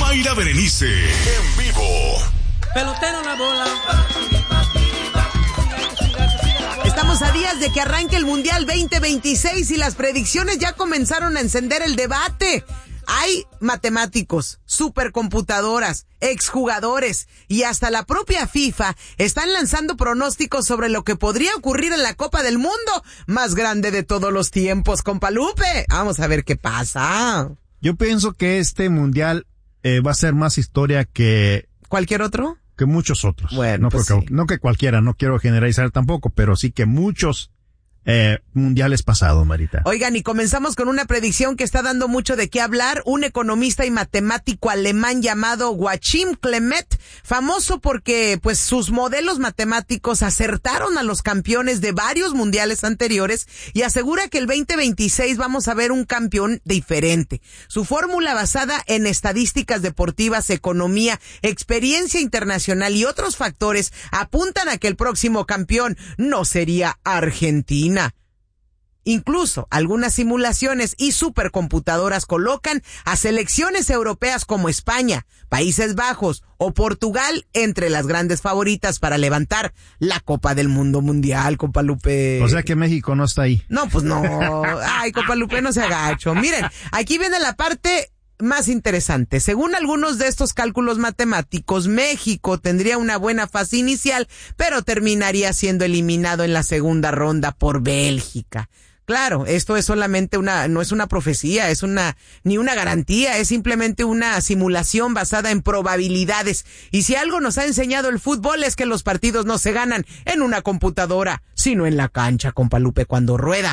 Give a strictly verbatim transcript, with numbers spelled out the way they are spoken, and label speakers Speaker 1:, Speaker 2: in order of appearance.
Speaker 1: Mayra Berenice, en vivo.
Speaker 2: Pelotero la bola.
Speaker 3: Estamos a días de que arranque el Mundial veinte veintiséis y las predicciones ya comenzaron a encender el debate. Hay matemáticos, supercomputadoras, exjugadores y hasta la propia FIFA están lanzando pronósticos sobre lo que podría ocurrir en la Copa del Mundo más grande de todos los tiempos, compa Lupe. Vamos a ver qué pasa.
Speaker 4: Yo pienso que este Mundial eh, va a ser más historia que...
Speaker 3: ¿Cualquier otro?
Speaker 4: Que muchos otros.
Speaker 3: Bueno,
Speaker 4: no,
Speaker 3: pues
Speaker 4: porque,
Speaker 3: sí.
Speaker 4: no que cualquiera, no quiero generalizar tampoco, pero sí que muchos eh, mundiales pasados, Marita.
Speaker 3: Oigan, y comenzamos con una predicción que está dando mucho de qué hablar. Un economista y matemático alemán llamado Joachim Clement, famoso porque pues sus modelos matemáticos acertaron a los campeones de varios mundiales anteriores y asegura que el veinte veintiséis vamos a ver un campeón diferente. Su fórmula basada en estadísticas deportivas, economía, experiencia internacional y otros factores apuntan a que el próximo campeón no sería Argentina. Incluso algunas simulaciones y supercomputadoras colocan a selecciones europeas como España, Países Bajos o Portugal entre las grandes favoritas para levantar la Copa del Mundo Mundial, compa Lupe.
Speaker 4: O sea que México no está ahí.
Speaker 3: No, pues no. Ay, compa Lupe, no se agacho. Miren, aquí viene la parte más interesante. Según algunos de estos cálculos matemáticos, México tendría una buena fase inicial, pero terminaría siendo eliminado en la segunda ronda por Bélgica. Claro, esto es solamente una, no es una profecía, es una, ni una garantía, es simplemente una simulación basada en probabilidades. Y si algo nos ha enseñado el fútbol es que los partidos no se ganan en una computadora, sino en la cancha, compa Lupe, cuando rueda.